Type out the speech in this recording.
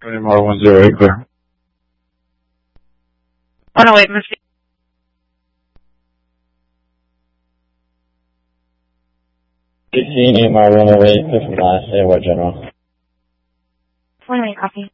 Model 108, clear. 108, Missy. Model 108, clear from last, what general? 108, copy.